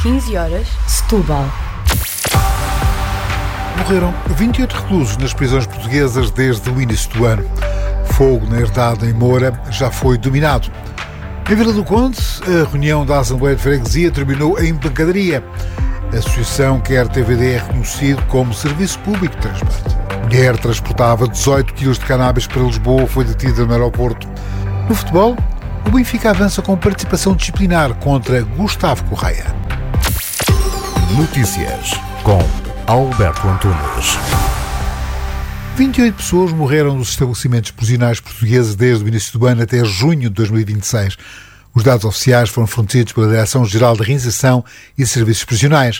15 horas, Setúbal. Morreram 28 reclusos nas prisões portuguesas desde o início do ano. Fogo na Herdade, em Moura, já foi dominado. Em Vila do Conde, a reunião da Assembleia de Freguesia terminou em pancadaria. A associação quer TVD reconhecido como serviço público de transporte. Mulher transportava 18 kg de cannabis para Lisboa, foi detida no aeroporto. No futebol, o Benfica avança com participação disciplinar contra Gustavo Correia. Notícias com Alberto Antunes. 28 pessoas morreram nos estabelecimentos prisionais portugueses desde o início do ano até junho de 2026. Os dados oficiais foram fornecidos pela Direção-Geral da Reinserção e Serviços Prisionais.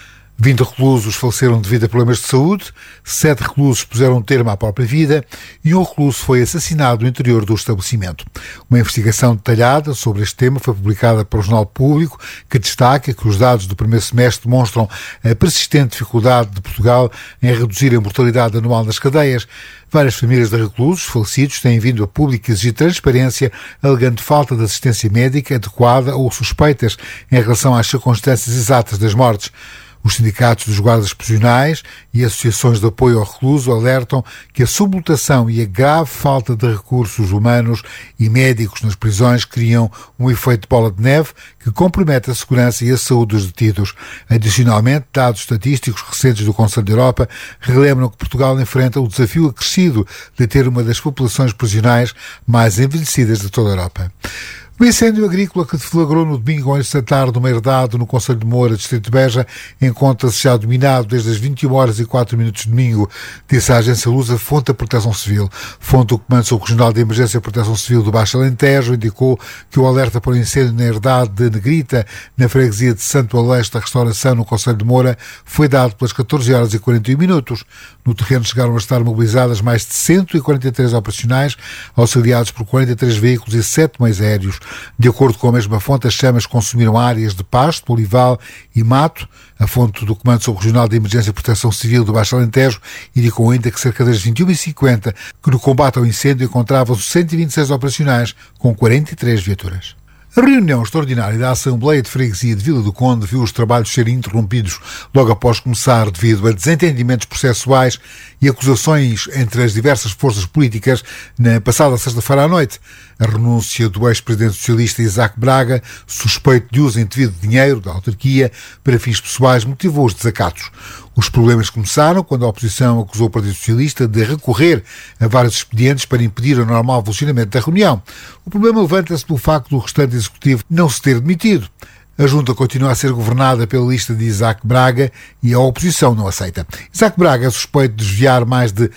20 reclusos faleceram devido a problemas de saúde, 7 reclusos puseram termo à própria vida e um recluso foi assassinado no interior do estabelecimento. Uma investigação detalhada sobre este tema foi publicada pelo Jornal Público, que destaca que os dados do primeiro semestre demonstram a persistente dificuldade de Portugal em reduzir a mortalidade anual nas cadeias. Várias famílias de reclusos falecidos têm vindo a público exigir transparência, alegando falta de assistência médica adequada ou suspeitas em relação às circunstâncias exatas das mortes. Os sindicatos dos guardas prisionais e associações de apoio ao recluso alertam que a sublotação e a grave falta de recursos humanos e médicos nas prisões criam um efeito de bola de neve que compromete a segurança e a saúde dos detidos. Adicionalmente, dados estatísticos recentes do Conselho da Europa relembram que Portugal enfrenta o desafio acrescido de ter uma das populações prisionais mais envelhecidas de toda a Europa. O incêndio agrícola que deflagrou no domingo ao início da tarde numa herdade no Concelho de Moura, distrito de Beja, encontra-se já dominado desde as 21 horas e 4 minutos de domingo, disse a agência Lusa, fonte da Proteção Civil. Fonte do Comando Subregional de Emergência e Proteção Civil do Baixo Alentejo indicou que o alerta para o incêndio na herdade de Negrita, na freguesia de Santo Aleixo da Restauração, no Concelho de Moura, foi dado pelas 14 horas e 41 minutos. No terreno chegaram a estar mobilizadas mais de 143 operacionais, auxiliados por 43 veículos e 7 meios aéreos. De acordo com a mesma fonte, as chamas consumiram áreas de pasto, olival e mato. A fonte do Comando Subregional de Emergência e Proteção Civil do Baixo Alentejo indicou ainda que cerca das 21h50, que no combate ao incêndio encontravam-se 126 operacionais, com 43 viaturas. A reunião extraordinária da Assembleia de Freguesia de Vila do Conde viu os trabalhos serem interrompidos logo após começar devido a desentendimentos processuais e acusações entre as diversas forças políticas na passada sexta-feira à noite. A renúncia do ex-presidente socialista Isaac Braga, suspeito de uso indevido de dinheiro da autarquia para fins pessoais, motivou os desacatos. Os problemas começaram quando a oposição acusou o Partido Socialista de recorrer a vários expedientes para impedir o normal funcionamento da reunião. O problema levanta-se pelo facto do restante executivo não se ter demitido. A junta continua a ser governada pela lista de Isaac Braga e a oposição não aceita. Isaac Braga é suspeito de desviar mais de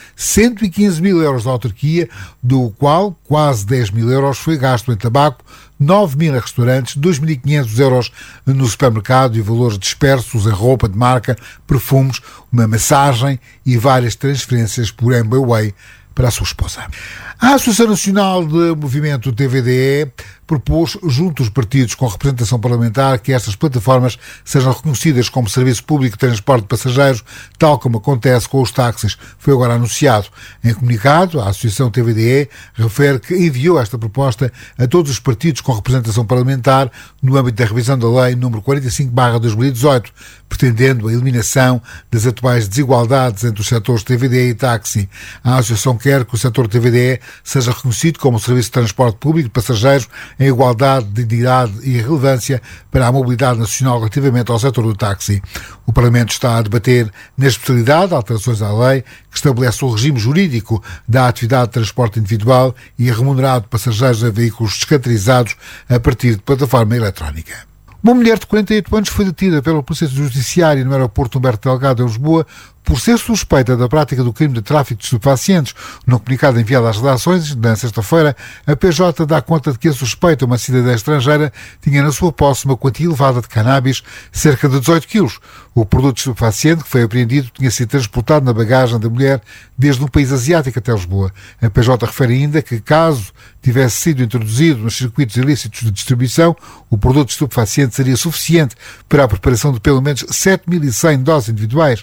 115 mil euros da autarquia, do qual quase 10 mil euros foi gasto em tabaco, 9 mil em restaurantes, 2.500 euros no supermercado e valores dispersos em roupa de marca, perfumes, uma massagem e várias transferências por MBWay para a sua esposa. A Associação Nacional de Movimento TVDE propôs, junto aos partidos com representação parlamentar, que estas plataformas sejam reconhecidas como serviço público de transporte de passageiros, tal como acontece com os táxis. Foi agora anunciado. Em comunicado, a Associação TVDE refere que enviou esta proposta a todos os partidos com representação parlamentar no âmbito da revisão da Lei nº 45/2018, pretendendo a eliminação das atuais desigualdades entre os setores TVDE e táxi. A Associação quer que o setor TVDE seja reconhecido como serviço de transporte público de passageiros em igualdade de dignidade e relevância para a mobilidade nacional relativamente ao setor do táxi. O Parlamento está a debater na especialidade alterações à lei que estabelece o regime jurídico da atividade de transporte individual e remunerado de passageiros em veículos descaracterizados a partir de plataforma eletrónica. Uma mulher de 48 anos foi detida pela Polícia Judiciária no aeroporto Humberto Delgado, em Lisboa, por ser suspeita da prática do crime de tráfico de estupefacientes. No comunicado enviado às redações, na sexta-feira, a PJ dá conta de que a suspeita, uma cidadã estrangeira, tinha na sua posse uma quantia elevada de cannabis, cerca de 18 quilos. O produto estupefaciente que foi apreendido tinha sido transportado na bagagem da mulher desde um país asiático até Lisboa. A PJ refere ainda que, caso tivesse sido introduzido nos circuitos ilícitos de distribuição, o produto estupefaciente seria suficiente para a preparação de pelo menos 7.100 doses individuais.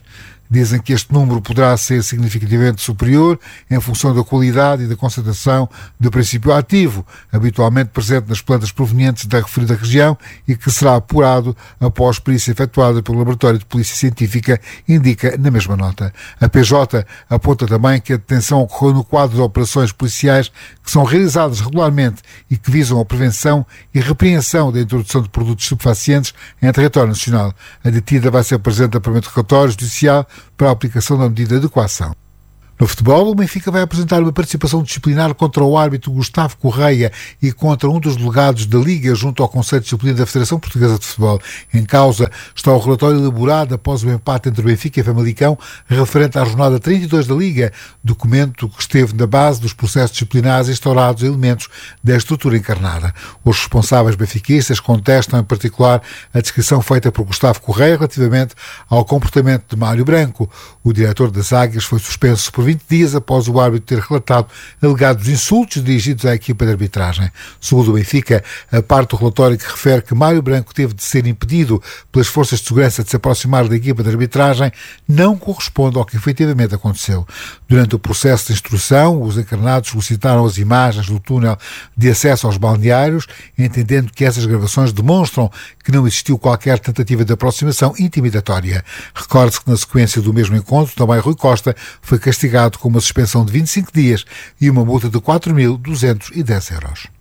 Dizem que este número poderá ser significativamente superior em função da qualidade e da concentração do princípio ativo, habitualmente presente nas plantas provenientes da referida região e que será apurado após perícia efetuada pelo Laboratório de Polícia Científica, indica na mesma nota. A PJ aponta também que a detenção ocorreu no quadro de operações policiais que são realizadas regularmente e que visam a prevenção e repreensão da introdução de produtos estupefacientes em território nacional. A detida vai ser apresentada para o interrogatório judicial para a aplicação da medida de coação. No futebol, o Benfica vai apresentar uma participação disciplinar contra o árbitro Gustavo Correia e contra um dos delegados da Liga junto ao Conselho de Disciplina da Federação Portuguesa de Futebol. Em causa está o relatório elaborado após o empate entre o Benfica e o Famalicão referente à jornada 32 da Liga, documento que esteve na base dos processos disciplinares instaurados em elementos da estrutura encarnada. Os responsáveis benfiquistas contestam, em particular, a descrição feita por Gustavo Correia relativamente ao comportamento de Mário Branco. O diretor das Águias foi suspenso por 20 dias após o árbitro ter relatado alegados insultos dirigidos à equipa de arbitragem. Segundo o Benfica, a parte do relatório que refere que Mário Branco teve de ser impedido pelas forças de segurança de se aproximar da equipa de arbitragem não corresponde ao que efetivamente aconteceu. Durante o processo de instrução, os encarnados solicitaram as imagens do túnel de acesso aos balneários, entendendo que essas gravações demonstram que não existiu qualquer tentativa de aproximação intimidatória. Recorde-se que na sequência do mesmo encontro, também Rui Costa foi castigado com uma suspensão de 25 dias e uma multa de 4.210 euros.